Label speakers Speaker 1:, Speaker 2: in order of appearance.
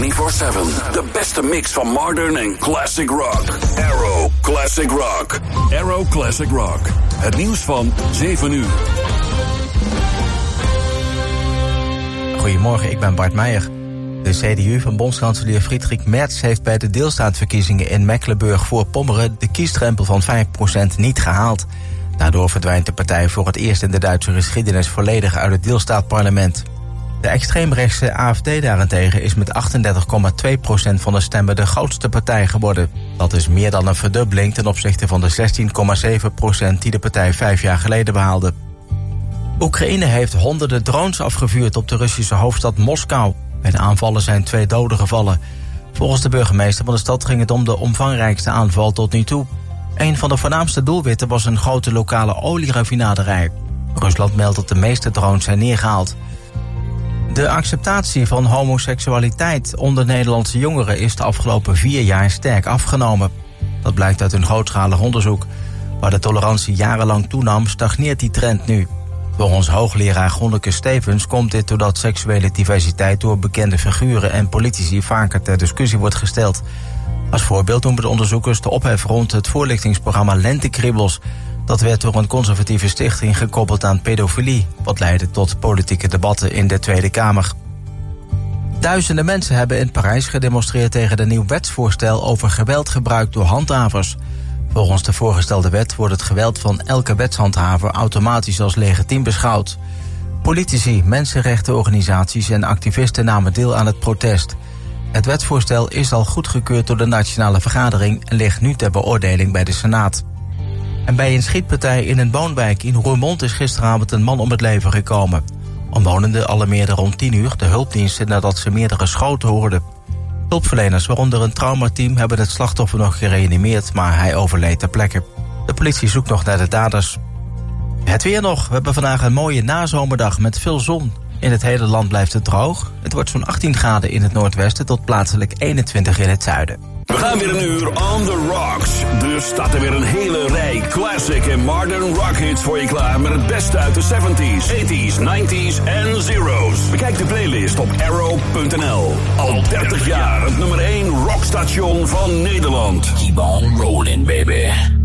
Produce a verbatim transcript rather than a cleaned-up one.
Speaker 1: vierentwintig zeven. De beste mix van modern en classic rock. Arrow Classic Rock. Arrow Classic Rock. Het nieuws van zeven uur.
Speaker 2: Goedemorgen, ik ben Bart Meijer. De C D U van bondskanselier Friedrich Merz heeft bij de deelstaatverkiezingen in Mecklenburg-Voorpommeren de kiesdrempel van vijf procent niet gehaald. Daardoor verdwijnt de partij voor het eerst in de Duitse geschiedenis volledig uit het deelstaatparlement. De extreemrechtse A F D daarentegen is met achtendertig komma twee procent van de stemmen de grootste partij geworden. Dat is meer dan een verdubbeling ten opzichte van de zestien komma zeven procent die de partij vijf jaar geleden behaalde. Oekraïne heeft honderden drones afgevuurd op de Russische hoofdstad Moskou. Bij de aanvallen zijn twee doden gevallen. Volgens de burgemeester van de stad ging het om de omvangrijkste aanval tot nu toe. Een van de voornaamste doelwitten was een grote lokale olieraffinaderij. Rusland meldt dat de meeste drones zijn neergehaald. De acceptatie van homoseksualiteit onder Nederlandse jongeren is de afgelopen vier jaar sterk afgenomen. Dat blijkt uit een grootschalig onderzoek. Waar de tolerantie jarenlang toenam, stagneert die trend nu. Volgens hoogleraar Gonneke Stevens komt dit doordat seksuele diversiteit door bekende figuren en politici vaker ter discussie wordt gesteld. Als voorbeeld noemen de onderzoekers de ophef rond het voorlichtingsprogramma Lentekriebels. Dat werd door een conservatieve stichting gekoppeld aan pedofilie, wat leidde tot politieke debatten in de Tweede Kamer. Duizenden mensen hebben in Parijs gedemonstreerd tegen een nieuw wetsvoorstel over geweldgebruik door handhavers. Volgens de voorgestelde wet wordt het geweld van elke wetshandhaver automatisch als legitiem beschouwd. Politici, mensenrechtenorganisaties en activisten namen deel aan het protest. Het wetsvoorstel is al goedgekeurd door de Nationale Vergadering en ligt nu ter beoordeling bij de Senaat. En bij een schietpartij in een woonwijk in Roermond is gisteravond een man om het leven gekomen. Omwonenden alarmeerden rond tien uur de hulpdiensten nadat ze meerdere schoten hoorden. Hulpverleners, waaronder een traumateam, hebben het slachtoffer nog gereanimeerd, maar hij overleed ter plekke. De politie zoekt nog naar de daders. Het weer nog. We hebben vandaag een mooie nazomerdag met veel zon. In het hele land blijft het droog. Het wordt zo'n achttien graden in het noordwesten tot plaatselijk eenentwintig in het zuiden.
Speaker 1: We gaan weer een uur on the rocks. Dus staat er weer een hele rij classic en modern rock hits voor je klaar. Met het beste uit de zeventies, tachtiger, negentiger en zero's. Bekijk de playlist op arrow punt n l. Al dertig jaar het nummer één rockstation van Nederland.
Speaker 3: Keep on rolling, baby.